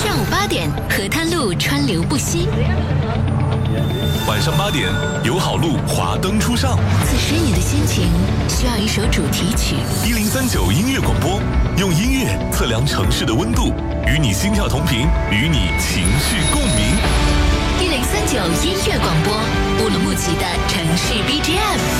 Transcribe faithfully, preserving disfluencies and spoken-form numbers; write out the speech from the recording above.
下午八点，河滩路川流不息。 晚上八点，友好路华灯初上。 此时你的心情需要一首主题曲。 一零三九音乐广播，用音乐测量城市的温度，与你心跳同频，与你情绪共鸣。 一零三九音乐广播，乌鲁木齐的城市 B G M。